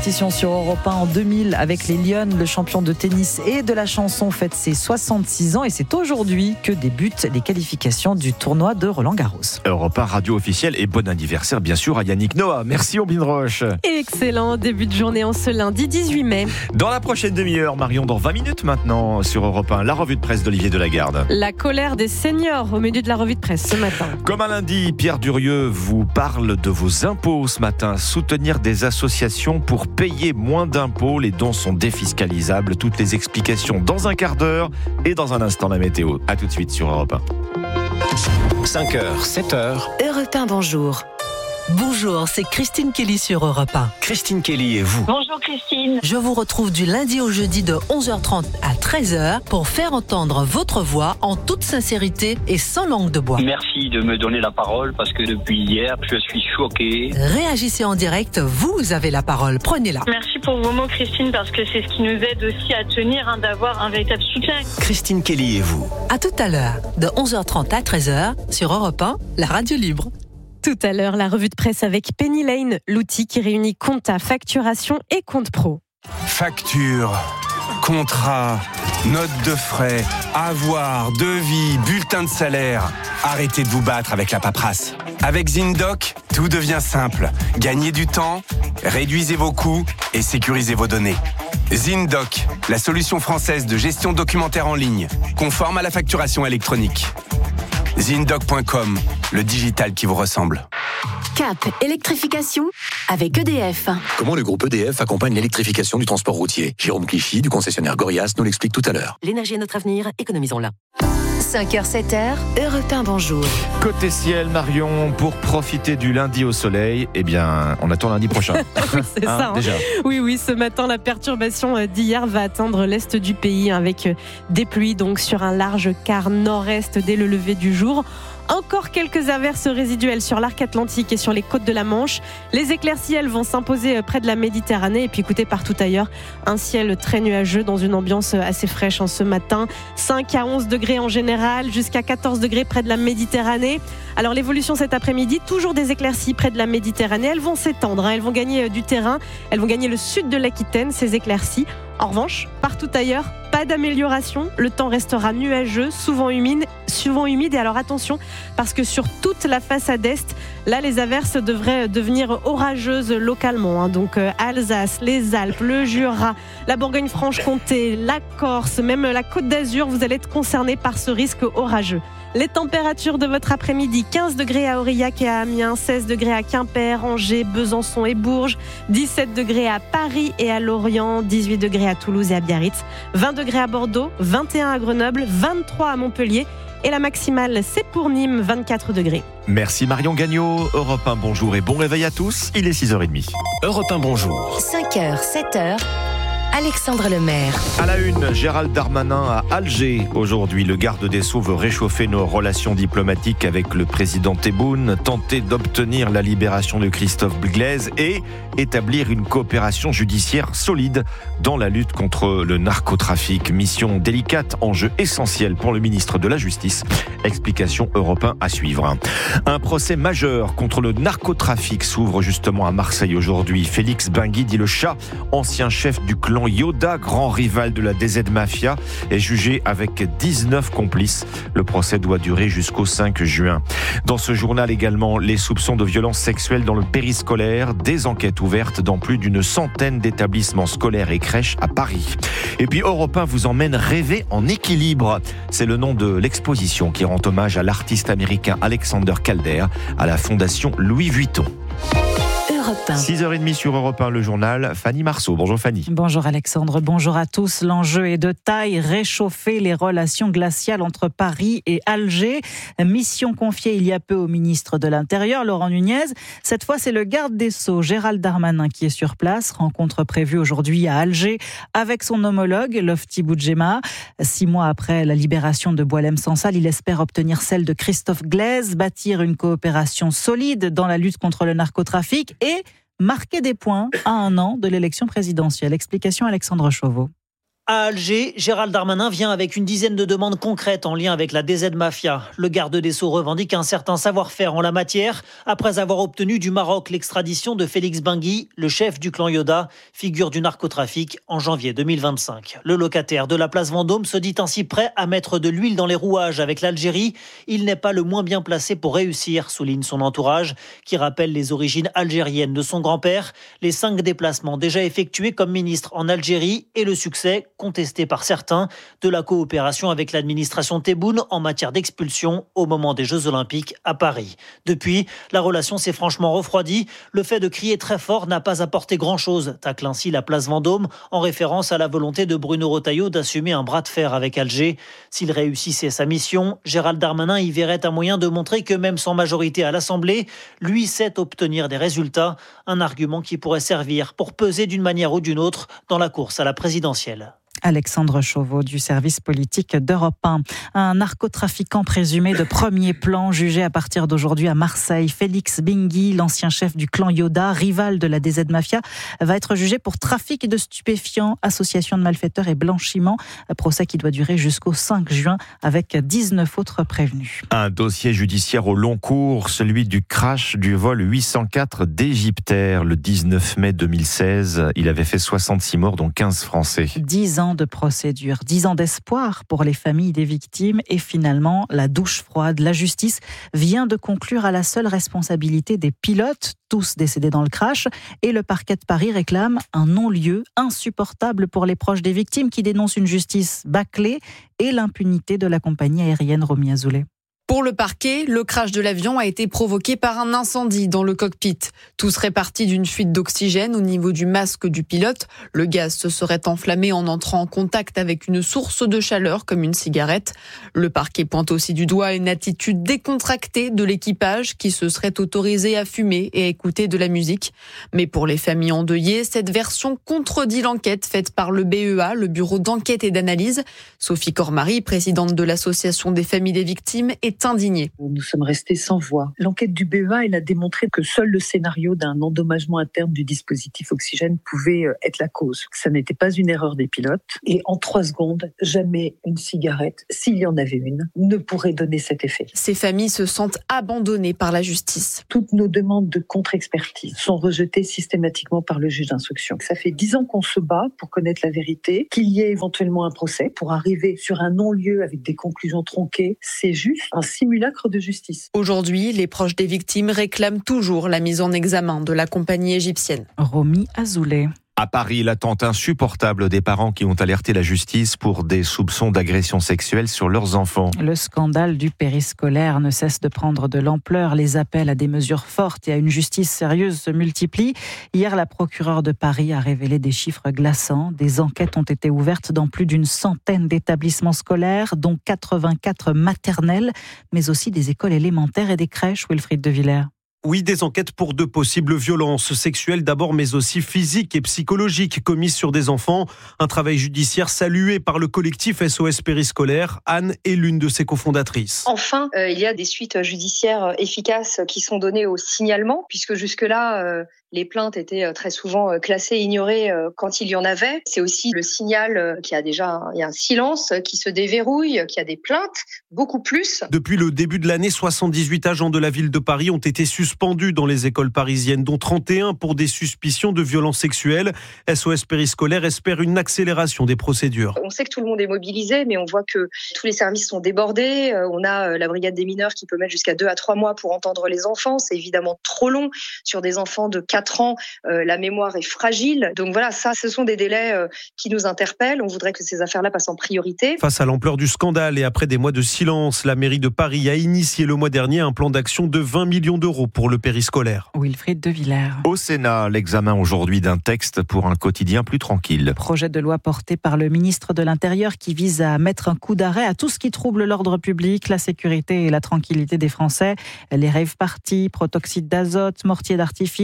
compétition sur Europe 1 en 2000 avec les Lions. Le champion de tennis et de la chanson fête ses 66 ans et c'est aujourd'hui que débutent les qualifications du tournoi de Roland-Garros. Europe 1 radio officielle et bon anniversaire bien sûr à Yannick Noah. Merci Ombline Roche. Excellent début de journée en ce lundi 18 mai. Dans la prochaine demi-heure, Marion, dans 20 minutes maintenant sur Europe 1, la revue de presse d'Olivier Delagarde. La colère des seniors au milieu de la revue de presse ce matin. Comme un lundi, Pierre Durieux vous parle de vos impôts ce matin. Soutenir des associations pour payer moins d'impôts. Les dons sont défiscalisables. Toutes les explications dans un quart d'heure et dans un instant la météo. A tout de suite sur Europe 1. 5h, 7h. Europe 1, bonjour. Bonjour, c'est Christine Kelly sur Europe 1. Christine Kelly et vous. Bonjour Christine. Je vous retrouve du lundi au jeudi de 11h30 à 13h pour faire entendre votre voix en toute sincérité et sans langue de bois. Merci de me donner la parole parce que depuis hier, je suis choqué. Réagissez en direct, vous avez la parole, prenez-la. Merci pour vos mots Christine parce que c'est ce qui nous aide aussi à tenir, d'avoir un véritable soutien. Christine Kelly et vous. À tout à l'heure, de 11h30 à 13h sur Europe 1, la radio libre. Tout à l'heure, la revue de presse avec Penny Lane, l'outil qui réunit compta, facturation et compte pro. Facture, contrat, note de frais, avoir, devis, bulletin de salaire. Arrêtez de vous battre avec la paperasse. Avec ZinDoc, tout devient simple. Gagnez du temps, réduisez vos coûts et sécurisez vos données. ZinDoc, la solution française de gestion documentaire en ligne, conforme à la facturation électronique. ZinDoc.com, le digital qui vous ressemble. Cap, électrification avec EDF. Comment le groupe EDF accompagne l'électrification du transport routier? Jérôme Clichy, du concessionnaire Gorias, nous l'explique tout à l'heure. L'énergie est notre avenir, économisons-la. 5h, 7h, Europe 1, bonjour. Côté ciel, Marion, pour profiter du lundi au soleil, eh bien, on attend lundi prochain. Oui, c'est ça. Déjà. Oui, ce matin, la perturbation d'hier va atteindre l'est du pays avec des pluies donc sur un large quart nord-est dès le lever du jour. Encore quelques averses résiduelles sur l'arc atlantique et sur les côtes de la Manche. Les éclaircies, elles, vont s'imposer près de la Méditerranée. Et puis écoutez, partout ailleurs, un ciel très nuageux dans une ambiance assez fraîche en ce matin. 5 à 11 degrés en général, jusqu'à 14 degrés près de la Méditerranée. Alors l'évolution cet après-midi, toujours des éclaircies près de la Méditerranée. Elles vont s'étendre, elles vont gagner du terrain. Elles vont gagner le sud de l'Aquitaine, ces éclaircies. En revanche, partout ailleurs, pas d'amélioration. Le temps restera nuageux, souvent humide. Et alors attention, parce que sur toute la façade est, là, les averses devraient devenir orageuses localement. Donc Alsace, les Alpes, le Jura, la Bourgogne-Franche-Comté, la Corse, même la Côte d'Azur, vous allez être concernés par ce risque orageux. Les températures de votre après-midi, 15 degrés à Aurillac et à Amiens, 16 degrés à Quimper, Angers, Besançon et Bourges, 17 degrés à Paris et à Lorient, 18 degrés à Toulouse et à Biarritz, 20 degrés à Bordeaux, 21 à Grenoble, 23 à Montpellier et la maximale, c'est pour Nîmes, 24 degrés. Merci Marion Gagnon. Europe 1, bonjour et bon réveil à tous. Il est 6h30. Europe 1, bonjour. 5h, 7h, Alexandre Lemaire. À la une, Gérald Darmanin à Alger. Aujourd'hui, le garde des Sceaux veut réchauffer nos relations diplomatiques avec le président Tebboune, tenter d'obtenir la libération de Christophe Glaise et établir une coopération judiciaire solide dans la lutte contre le narcotrafic. Mission délicate, enjeu essentiel pour le ministre de la Justice. Explication Europe 1 à suivre. Un procès majeur contre le narcotrafic s'ouvre justement à Marseille aujourd'hui. Félix Benguy, dit le Chat, ancien chef du clan Yoda, grand rival de la DZ Mafia, est jugé avec 19 complices. Le procès doit durer jusqu'au 5 juin. Dans ce journal également, les soupçons de violences sexuelles dans le périscolaire, des enquêtes ouvertes dans plus d'une centaine d'établissements scolaires et crèches à Paris. Et puis Europe 1 vous emmène rêver en équilibre. C'est le nom de l'exposition qui rend hommage à l'artiste américain Alexander Calder à la fondation Louis Vuitton. 6h30 sur Europe 1, le journal. Fanny Marceau. Bonjour Fanny. Bonjour Alexandre, bonjour à tous. L'enjeu est de taille, réchauffer les relations glaciales entre Paris et Alger. Mission confiée il y a peu au ministre de l'Intérieur, Laurent Nunez. Cette fois, c'est le garde des Sceaux, Gérald Darmanin, qui est sur place. Rencontre prévue aujourd'hui à Alger avec son homologue, Lofti Boudjema. 6 mois après la libération de Boualem Sansal, il espère obtenir celle de Christophe Glaise, bâtir une coopération solide dans la lutte contre le narcotrafic et marquer des points à 1 an de l'élection présidentielle. Explication Alexandre Chauveau. À Alger, Gérald Darmanin vient avec une dizaine de demandes concrètes en lien avec la DZ Mafia. Le garde des Sceaux revendique un certain savoir-faire en la matière après avoir obtenu du Maroc l'extradition de Félix Bengui, le chef du clan Yoda, figure du narcotrafic en janvier 2025. Le locataire de la place Vendôme se dit ainsi prêt à mettre de l'huile dans les rouages avec l'Algérie. Il n'est pas le moins bien placé pour réussir, souligne son entourage, qui rappelle les origines algériennes de son grand-père, les 5 déplacements déjà effectués comme ministre en Algérie et le succès contesté par certains de la coopération avec l'administration Tebboune en matière d'expulsion au moment des Jeux Olympiques à Paris. Depuis, la relation s'est franchement refroidie. Le fait de crier très fort n'a pas apporté grand-chose, tacle ainsi la place Vendôme en référence à la volonté de Bruno Retailleau d'assumer un bras de fer avec Alger. S'il réussissait sa mission, Gérald Darmanin y verrait un moyen de montrer que même sans majorité à l'Assemblée, lui sait obtenir des résultats, un argument qui pourrait servir pour peser d'une manière ou d'une autre dans la course à la présidentielle. Alexandre Chauveau du service politique d'Europe 1. Un narcotrafiquant présumé de premier plan jugé à partir d'aujourd'hui à Marseille. Félix Bengui, l'ancien chef du clan Yoda, rival de la DZ Mafia, va être jugé pour trafic de stupéfiants, association de malfaiteurs et blanchiment. Un procès qui doit durer jusqu'au 5 juin avec 19 autres prévenus. Un dossier judiciaire au long cours, celui du crash du vol 804 d'Égyptair le 19 mai 2016. Il avait fait 66 morts, dont 15 Français. 10 ans de procédure, 10 ans d'espoir pour les familles des victimes et finalement la douche froide. La justice vient de conclure à la seule responsabilité des pilotes, tous décédés dans le crash, et le parquet de Paris réclame un non-lieu insupportable pour les proches des victimes qui dénoncent une justice bâclée et l'impunité de la compagnie aérienne Romy Azoulay. Pour le parquet, le crash de l'avion a été provoqué par un incendie dans le cockpit. Tout serait parti d'une fuite d'oxygène au niveau du masque du pilote. Le gaz se serait enflammé en entrant en contact avec une source de chaleur comme une cigarette. Le parquet pointe aussi du doigt une attitude décontractée de l'équipage qui se serait autorisé à fumer et à écouter de la musique. Mais pour les familles endeuillées, cette version contredit l'enquête faite par le BEA, le Bureau d'enquête et d'analyse. Sophie Cormary, présidente de l'Association des familles des victimes, est indignée. Nous sommes restés sans voix. L'enquête du BEA, elle a démontré que seul le scénario d'un endommagement interne du dispositif oxygène pouvait être la cause. Ça n'était pas une erreur des pilotes. Et en 3 secondes, jamais une cigarette, s'il y en avait une, ne pourrait donner cet effet. Ces familles se sentent abandonnées par la justice. Toutes nos demandes de contre-expertise sont rejetées systématiquement par le juge d'instruction. Ça fait 10 ans qu'on se bat pour connaître la vérité, qu'il y ait éventuellement un procès pour arriver sur un non-lieu avec des conclusions tronquées. C'est juste un simulacre de justice. Aujourd'hui, les proches des victimes réclament toujours la mise en examen de la compagnie égyptienne. Romy Azoulay. À Paris, l'attente insupportable des parents qui ont alerté la justice pour des soupçons d'agression sexuelle sur leurs enfants. Le scandale du périscolaire ne cesse de prendre de l'ampleur. Les appels à des mesures fortes et à une justice sérieuse se multiplient. Hier, la procureure de Paris a révélé des chiffres glaçants. Des enquêtes ont été ouvertes dans plus d'une centaine d'établissements scolaires, dont 84 maternelles, mais aussi des écoles élémentaires et des crèches. Wilfried de Villers. Oui, des enquêtes pour de possibles violences sexuelles d'abord, mais aussi physiques et psychologiques commises sur des enfants. Un travail judiciaire salué par le collectif SOS Périscolaire. Anne est l'une de ses cofondatrices. Enfin, il y a des suites judiciaires efficaces qui sont données au signalement, puisque jusque-là, les plaintes étaient très souvent classées, ignorées quand il y en avait. C'est aussi le signal qu'il y a déjà il y a un silence qui se déverrouille, qu'il y a des plaintes, beaucoup plus. Depuis le début de l'année, 78 agents de la ville de Paris ont été suspendus dans les écoles parisiennes, dont 31 pour des suspicions de violences sexuelles. SOS Périscolaire espère une accélération des procédures. On sait que tout le monde est mobilisé, mais on voit que tous les services sont débordés. On a la brigade des mineurs qui peut mettre jusqu'à 2 à 3 mois pour entendre les enfants. C'est évidemment trop long. Sur des enfants de 4 ans, la mémoire est fragile. Donc voilà, ça, ce sont des délais qui nous interpellent. On voudrait que ces affaires-là passent en priorité. Face à l'ampleur du scandale et après des mois de silence, la mairie de Paris a initié le mois dernier un plan d'action de 20 millions d'euros pour le périscolaire. Wilfried de Villers. Au Sénat, l'examen aujourd'hui d'un texte pour un quotidien plus tranquille. Projet de loi porté par le ministre de l'Intérieur qui vise à mettre un coup d'arrêt à tout ce qui trouble l'ordre public, la sécurité et la tranquillité des Français. Les rave-parties, protoxyde d'azote, mortiers d'artifice, rodéo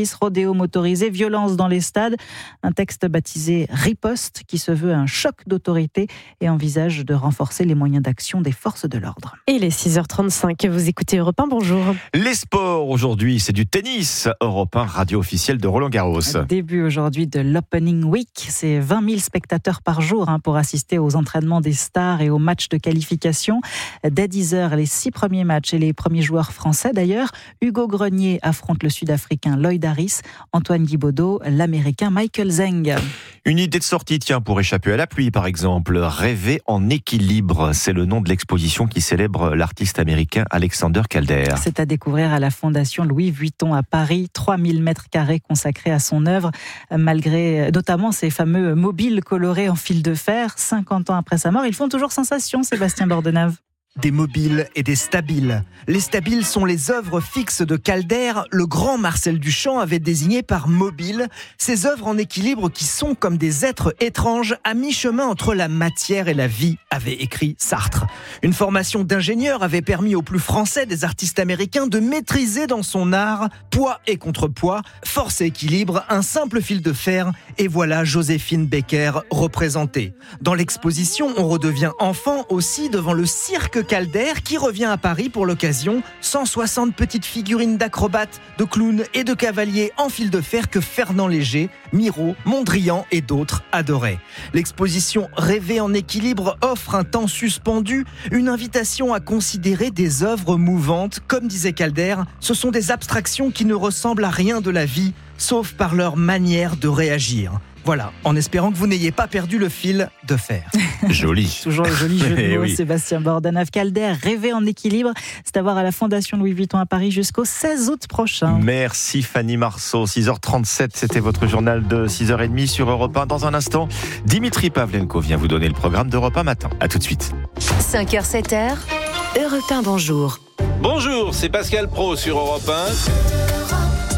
vidéo motorisée, violence dans les stades. Un texte baptisé Riposte qui se veut un choc d'autorité et envisage de renforcer les moyens d'action des forces de l'ordre. Et les 6h35, vous écoutez Europe 1, bonjour. Les sports aujourd'hui, c'est du tennis. Europe 1, radio officielle de Roland-Garros. Début aujourd'hui de l'Opening Week. C'est 20 000 spectateurs par jour pour assister aux entraînements des stars et aux matchs de qualification. Dès 10h, les 6 premiers matchs et les premiers joueurs français d'ailleurs. Hugo Grenier affronte le Sud-Africain Lloyd Harris, Antoine Guibaudot, l'Américain Michael Zeng. Une idée de sortie, pour échapper à la pluie par exemple. Rêver en équilibre, c'est le nom de l'exposition qui célèbre l'artiste américain Alexander Calder. C'est à découvrir à la Fondation Louis Vuitton à Paris, 3000 mètres carrés consacrés à son œuvre, malgré notamment ces fameux mobiles colorés en fil de fer. 50 ans après sa mort, ils font toujours sensation, Sébastien Bordenave. Des mobiles et des stabiles. Les stabiles sont les œuvres fixes de Calder. Le grand Marcel Duchamp avait désigné par mobile ces œuvres en équilibre qui sont comme des êtres étranges à mi-chemin entre la matière et la vie, avait écrit Sartre. Une formation d'ingénieur avait permis aux plus français des artistes américains de maîtriser dans son art poids et contrepoids, force et équilibre, un simple fil de fer, et voilà Joséphine Baker représentée. Dans l'exposition, on redevient enfant aussi devant le cirque Calder qui revient à Paris pour l'occasion. 160 petites figurines d'acrobates, de clowns et de cavaliers en fil de fer que Fernand Léger, Miro, Mondrian et d'autres adoraient. L'exposition Rêver en équilibre offre un temps suspendu, une invitation à considérer des œuvres mouvantes. Comme disait Calder, ce sont des abstractions qui ne ressemblent à rien de la vie, sauf par leur manière de réagir. Voilà, en espérant que vous n'ayez pas perdu le fil de fer. Joli. Toujours le joli jeu de mots, oui. Sébastien Bordenave. Calder, Rêver en équilibre, c'est à voir à la Fondation Louis Vuitton à Paris jusqu'au 16 août prochain. Merci Fanny Marceau. 6h37, c'était votre journal de 6h30 sur Europe 1. Dans un instant, Dimitri Pavlenko vient vous donner le programme d'Europe 1 matin. À tout de suite. 5h, 7h, Europe 1, bonjour. Bonjour, c'est Pascal Pro sur Europe 1.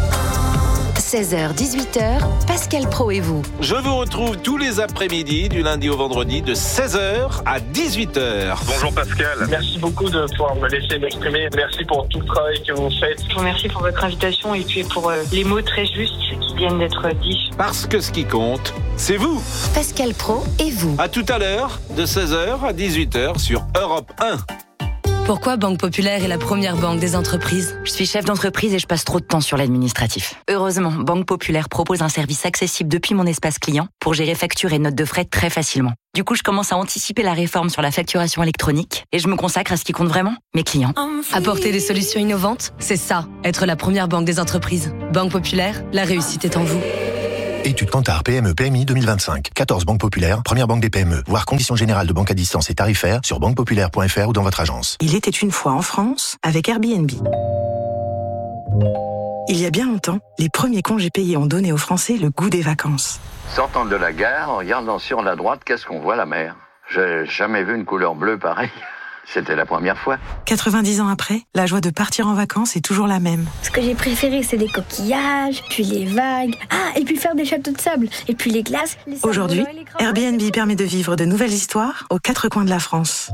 16h, 18h, Pascal Pro et vous. Je vous retrouve tous les après-midi, du lundi au vendredi, de 16h à 18h. Bonjour Pascal, merci beaucoup de pouvoir me laisser m'exprimer. Merci pour tout le travail que vous faites. Je vous remercie pour votre invitation et puis pour les mots très justes qui viennent d'être dits. Parce que ce qui compte, c'est vous. Pascal Pro et vous. À tout à l'heure, de 16h à 18h sur Europe 1. Pourquoi Banque Populaire est la première banque des entreprises ? Je suis chef d'entreprise et je passe trop de temps sur l'administratif. Heureusement, Banque Populaire propose un service accessible depuis mon espace client pour gérer factures et notes de frais très facilement. Du coup, je commence à anticiper la réforme sur la facturation électronique et je me consacre à ce qui compte vraiment, mes clients. Apporter des solutions innovantes, c'est ça, être la première banque des entreprises. Banque Populaire, la réussite est en vous. Étude Kantar PME PMI 2025. 14 banques populaires, première banque des PME. Voir conditions générales de banque à distance et tarifaires sur banquepopulaire.fr ou dans votre agence. Il était une fois en France avec Airbnb. Il y a bien longtemps, les premiers congés payés ont donné aux Français le goût des vacances. Sortant de la gare, en regardant sur la droite, qu'est-ce qu'on voit, la mer? J'ai jamais vu une couleur bleue pareille. C'était la première fois. 90 ans après, la joie de partir en vacances est toujours la même. Ce que j'ai préféré, c'est les coquillages, puis les vagues. Ah, et puis faire des châteaux de sable, et puis les glaces. Aujourd'hui, Airbnb permet de vivre de nouvelles histoires aux 4 coins de la France.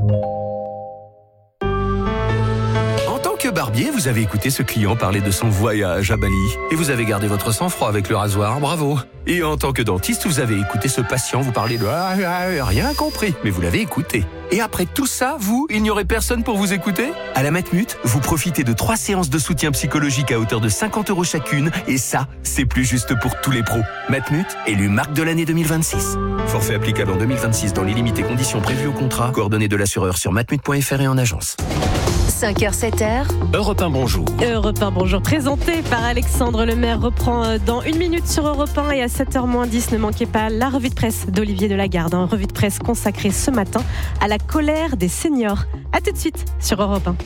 En tant que barbier, vous avez écouté ce client parler de son voyage à Bali. Et vous avez gardé votre sang-froid avec le rasoir, bravo. Et en tant que dentiste, vous avez écouté ce patient vous parler de rien compris, mais vous l'avez écouté. Et après tout ça, vous, il n'y aurait personne pour vous écouter ? À la Matmut, vous profitez de 3 séances de soutien psychologique à hauteur de 50 € chacune, et ça, c'est plus juste pour tous les pros. Matmut, élu marque de l'année 2026. Forfait applicable en 2026 dans les limites et conditions prévues au contrat. Coordonnées de l'assureur sur matmut.fr et en agence. 5h, 7h. Europe 1, bonjour. Europe 1, bonjour. Présenté par Alexandre Lemaire reprend dans 1 minute sur Europe 1 et à 7h-10. Ne manquez pas la revue de presse d'Olivier Delagarde. Une revue de presse consacrée ce matin à la colère des seniors. A tout de suite sur Europe 1.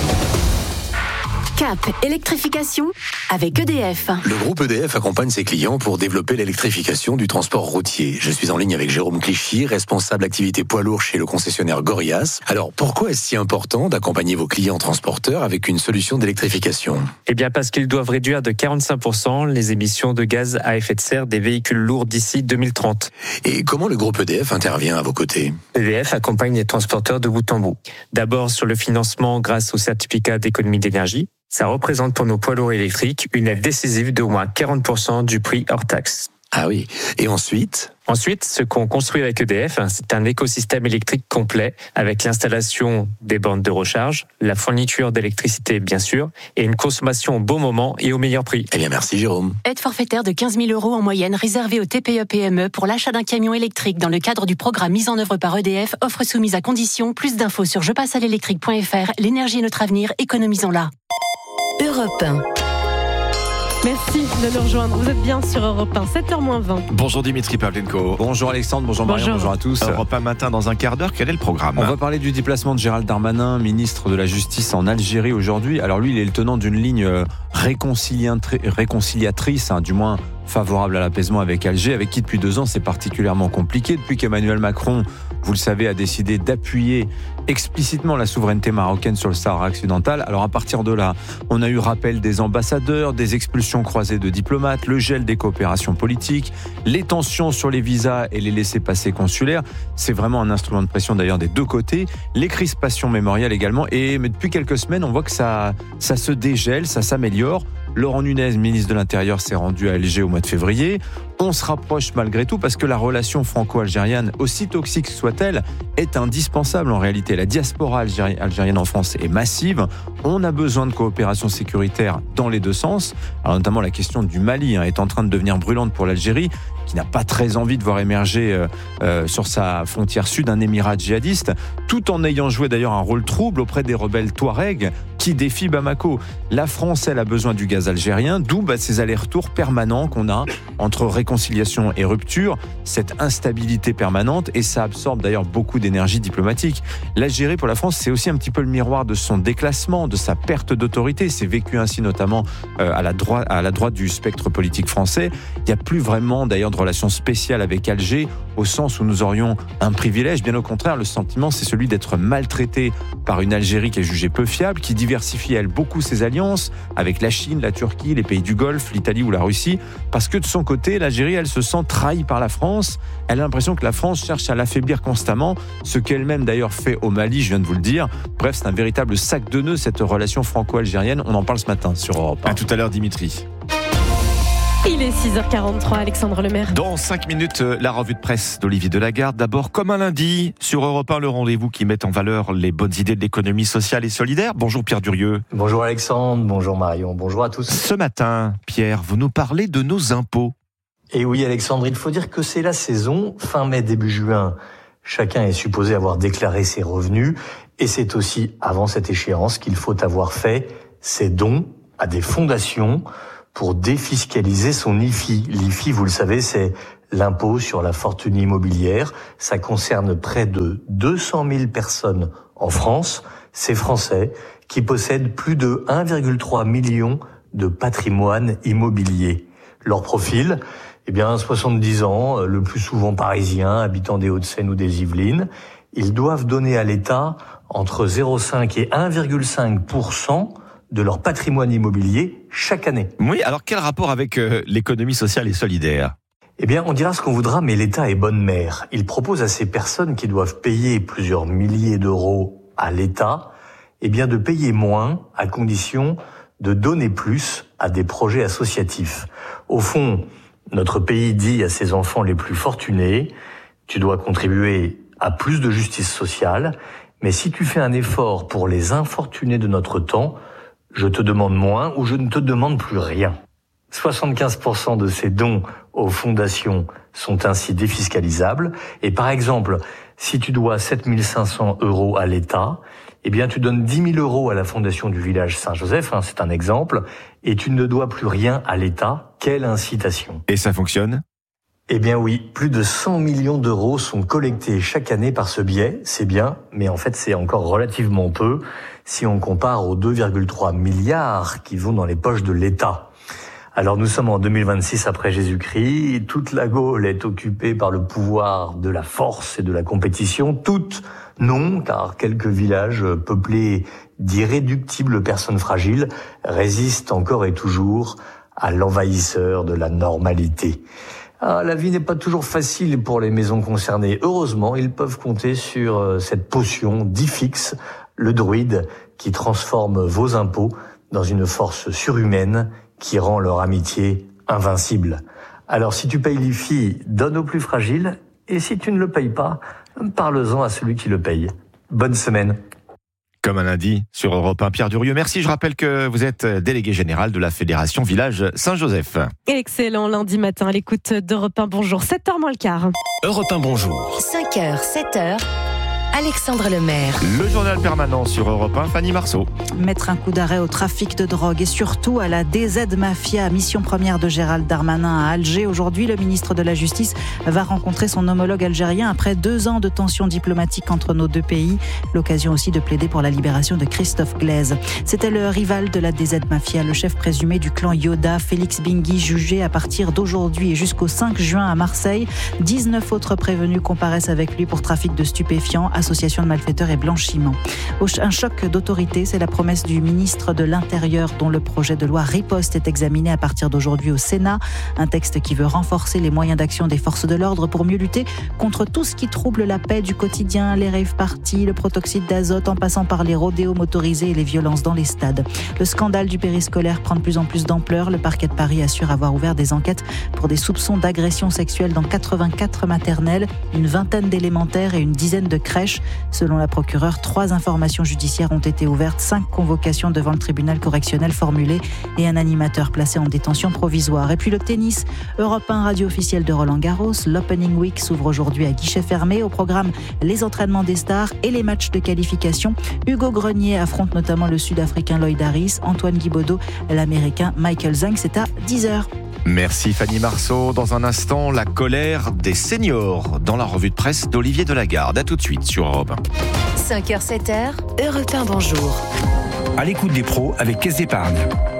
Cap électrification avec EDF. Le groupe EDF accompagne ses clients pour développer l'électrification du transport routier. Je suis en ligne avec Jérôme Clichy, responsable activité poids lourd chez le concessionnaire Gorias. Alors, pourquoi est-ce si important d'accompagner vos clients transporteurs avec une solution d'électrification ? Eh bien, parce qu'ils doivent réduire de 45% les émissions de gaz à effet de serre des véhicules lourds d'ici 2030. Et comment le groupe EDF intervient à vos côtés ? EDF accompagne les transporteurs de bout en bout. D'abord sur le financement grâce au certificat d'économie d'énergie. Ça représente pour nos poids lourds électriques une aide décisive d'au moins 40% du prix hors taxe. Ah oui. Et ensuite, ce qu'on construit avec EDF, c'est un écosystème électrique complet avec l'installation des bornes de recharge, la fourniture d'électricité bien sûr, et une consommation au bon moment et au meilleur prix. Eh bien merci Jérôme. Aide forfaitaire de 15 000 € en moyenne réservée aux TPE-PME pour l'achat d'un camion électrique dans le cadre du programme mis en œuvre par EDF, offre soumise à condition. Plus d'infos sur jepassealélectrique.fr. L'énergie est notre avenir, économisons-la. Europe 1. Merci de nous rejoindre. Vous êtes bien sur Europe 1, 7h-20. Bonjour Dimitri Pavlenko. Bonjour Alexandre, bonjour Marion, bonjour à tous. Europe 1 matin dans un quart d'heure, quel est le programme ? On va parler du déplacement de Gérald Darmanin, ministre de la Justice en Algérie aujourd'hui. Alors lui, il est le tenant d'une ligne réconciliatrice, du moins favorable à l'apaisement avec Alger, avec qui depuis 2 ans c'est particulièrement compliqué. Depuis qu'Emmanuel Macron, vous le savez, a décidé d'appuyer explicitement la souveraineté marocaine sur le Sahara occidental. Alors à partir de là, on a eu rappel des ambassadeurs, des expulsions croisées de diplomates, le gel des coopérations politiques, les tensions sur les visas et les laissez-passer consulaires. C'est vraiment un instrument de pression d'ailleurs des deux côtés. Les crispations mémoriales également. Mais depuis quelques semaines, on voit que ça se dégèle, ça s'améliore. Laurent Nunez, ministre de l'Intérieur, s'est rendu à Alger au mois de février. On se rapproche malgré tout parce que la relation franco-algérienne, aussi toxique soit-elle, est indispensable en réalité. La diaspora algérienne en France est massive. On a besoin de coopération sécuritaire dans les deux sens. Alors notamment la question du Mali est en train de devenir brûlante pour l'Algérie, qui n'a pas très envie de voir émerger sur sa frontière sud un émirat djihadiste, tout en ayant joué d'ailleurs un rôle trouble auprès des rebelles Touaregs qui défient Bamako. La France, elle, a besoin du gaz algérien, d'où ces allers-retours permanents qu'on a entre réconciliation et rupture, cette instabilité permanente, et ça absorbe d'ailleurs beaucoup d'énergie diplomatique. L'Algérie, pour la France, c'est aussi un petit peu le miroir de son déclassement, de sa perte d'autorité. C'est vécu ainsi notamment à la droite du spectre politique français. Il n'y a plus vraiment d'ailleurs de relation spéciale avec Alger, au sens où nous aurions un privilège. Bien au contraire, le sentiment, c'est celui d'être maltraité par une Algérie qui est jugée peu fiable, qui diversifie, elle, beaucoup ses alliances avec la Chine, la Turquie, les pays du Golfe, l'Italie ou la Russie, parce que de son côté, l'Algérie, elle se sent trahie par la France. Elle a l'impression que la France cherche à l'affaiblir constamment, ce qu'elle-même d'ailleurs fait au Mali, je viens de vous le dire. Bref, c'est un véritable sac de nœuds, cette relation franco-algérienne. On en parle ce matin sur Europe 1. À tout à l'heure, Dimitri. Il est 6h43, Alexandre Lemaire. Dans 5 minutes, la revue de presse d'Olivier Delagarde. D'abord, comme un lundi, sur Europe 1, le rendez-vous qui met en valeur les bonnes idées de l'économie sociale et solidaire. Bonjour Pierre Durieux. Bonjour Alexandre, bonjour Marion, bonjour à tous. Ce matin, Pierre, vous nous parlez de nos impôts. Et oui Alexandre, il faut dire que c'est la saison, fin mai, début juin. Chacun est supposé avoir déclaré ses revenus. Et c'est aussi avant cette échéance qu'il faut avoir fait ses dons à des fondations pour défiscaliser son IFI. L'IFI, vous le savez, c'est l'impôt sur la fortune immobilière. Ça concerne près de 200 000 personnes en France. Ces Français qui possèdent plus de 1,3 million de patrimoine immobilier. Leur profil, 70 ans, le plus souvent parisiens, habitants des Hauts-de-Seine ou des Yvelines. Ils doivent donner à l'État entre 0,5 et 1,5% de leur patrimoine immobilier chaque année. Oui, alors quel rapport avec l'économie sociale et solidaire ? On dira ce qu'on voudra, mais l'État est bonne mère. Il propose à ces personnes qui doivent payer plusieurs milliers d'euros à l'État, de payer moins à condition de donner plus à des projets associatifs. Au fond, notre pays dit à ses enfants les plus fortunés, tu dois contribuer à plus de justice sociale, mais si tu fais un effort pour les infortunés de notre temps, je te demande moins ou je ne te demande plus rien. 75% de ces dons aux fondations sont ainsi défiscalisables. Et par exemple, si tu dois 7 500 € à l'État, tu donnes 10 000 € à la fondation du village Saint-Joseph, c'est un exemple, et tu ne dois plus rien à l'État. Quelle incitation. Et ça fonctionne ? Oui, plus de 100 millions d'euros sont collectés chaque année par ce biais. C'est bien, mais en fait c'est encore relativement peu si on compare aux 2,3 milliards qui vont dans les poches de l'État. Alors nous sommes en 2026 après Jésus-Christ, toute la Gaule est occupée par le pouvoir de la force et de la compétition. Toute non, car quelques villages peuplés d'irréductibles personnes fragiles résistent encore et toujours à l'envahisseur de la normalité. La vie n'est pas toujours facile pour les maisons concernées. Heureusement, ils peuvent compter sur cette potion Diffix, le druide qui transforme vos impôts dans une force surhumaine qui rend leur amitié invincible. Alors si tu payes l'IFI, donne aux plus fragiles, et si tu ne le payes pas, parle-en à celui qui le paye. Bonne semaine. Comme un lundi sur Europe 1, Pierre Durieux. Merci, je rappelle que vous êtes délégué général de la Fédération Village Saint-Joseph. Excellent lundi matin à l'écoute d'Europe 1. Bonjour, 7h moins le quart. Europe 1, bonjour. 5h, 7h, Alexandre Lemaire. Le journal permanent sur Europe 1, Fanny Marceau. Mettre un coup d'arrêt au trafic de drogue et surtout à la DZ Mafia, mission première de Gérald Darmanin à Alger. Aujourd'hui, le ministre de la Justice va rencontrer son homologue algérien après 2 ans de tensions diplomatiques entre nos deux pays. L'occasion aussi de plaider pour la libération de Christophe Glaise. C'était le rival de la DZ Mafia, le chef présumé du clan Yoda, Félix Bingui, jugé à partir d'aujourd'hui et jusqu'au 5 juin à Marseille. 19 autres prévenus comparaissent avec lui pour trafic de stupéfiants, association de malfaiteurs et blanchiment. Un choc d'autorité, c'est la promesse du ministre de l'Intérieur dont le projet de loi Riposte est examiné à partir d'aujourd'hui au Sénat. Un texte qui veut renforcer les moyens d'action des forces de l'ordre pour mieux lutter contre tout ce qui trouble la paix du quotidien, les rave-parties, le protoxyde d'azote en passant par les rodéos motorisés et les violences dans les stades. Le scandale du périscolaire prend de plus en plus d'ampleur. Le parquet de Paris assure avoir ouvert des enquêtes pour des soupçons d'agression sexuelle dans 84 maternelles, une vingtaine d'élémentaires et une dizaine de crèches. Selon la procureure, 3 informations judiciaires ont été ouvertes, 5 convocations devant le tribunal correctionnel formulées et un animateur placé en détention provisoire. Et puis le tennis, Europe 1 radio officielle de Roland-Garros. L'Opening Week s'ouvre aujourd'hui à guichet fermé. Au programme, les entraînements des stars et les matchs de qualification. Hugo Grenier affronte notamment le Sud-Africain Lloyd Harris, Antoine Guibaudot, l'Américain Michael Zhang. C'est à 10h. Merci Fanny Marceau. Dans un instant, la colère des seniors dans la revue de presse d'Olivier Delagarde. À tout de suite sur Europe 1. 5h, 7h, Europe 1, bonjour. À l'écoute des pros avec Caisse d'Épargne.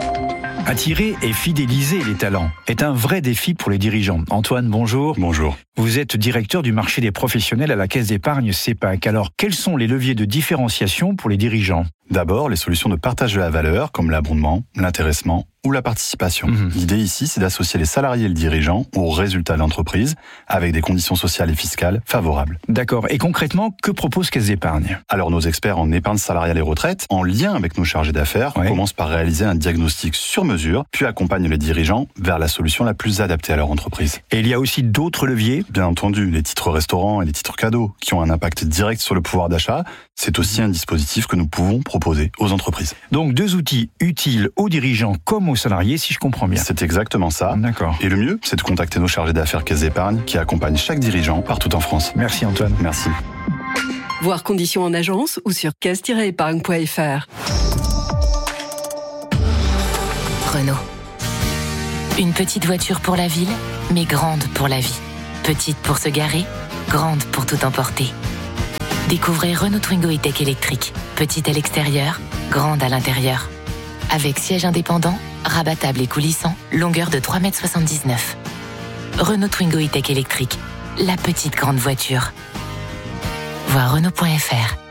Attirer et fidéliser les talents est un vrai défi pour les dirigeants. Antoine, bonjour. Bonjour. Vous êtes directeur du marché des professionnels à la Caisse d'Épargne CEPAC. Alors, quels sont les leviers de différenciation pour les dirigeants ? D'abord, les solutions de partage de la valeur, comme l'abondement, l'intéressement ou la participation. L'idée ici, c'est d'associer les salariés et le dirigeant aux résultats de l'entreprise avec des conditions sociales et fiscales favorables. D'accord. Et concrètement, que propose Caisse d'Épargne ? Alors, nos experts en épargne salariale et retraite, en lien avec nos chargés d'affaires, commencent par réaliser un diagnostic sur mesure, puis accompagnent les dirigeants vers la solution la plus adaptée à leur entreprise. Et il y a aussi d'autres leviers ? Bien entendu, les titres restaurants et les titres cadeaux, qui ont un impact direct sur le pouvoir d'achat, c'est aussi un dispositif que nous pouvons proposer aux entreprises. Donc 2 outils utiles aux dirigeants comme aux salariés, si je comprends bien. C'est exactement ça. D'accord. Et le mieux, c'est de contacter nos chargés d'affaires Caisse d'Épargne qui accompagnent chaque dirigeant partout en France. Merci Antoine. Merci. Voir conditions en agence ou sur caisse-épargne.fr. Renault. Une petite voiture pour la ville, mais grande pour la vie. Petite pour se garer, grande pour tout emporter. Découvrez Renault Twingo E-Tech électrique. Petite à l'extérieur, grande à l'intérieur. Avec siège indépendant, rabattable et coulissant, longueur de 3,79 m. Renault Twingo E-Tech électrique. La petite grande voiture. Voir Renault.fr.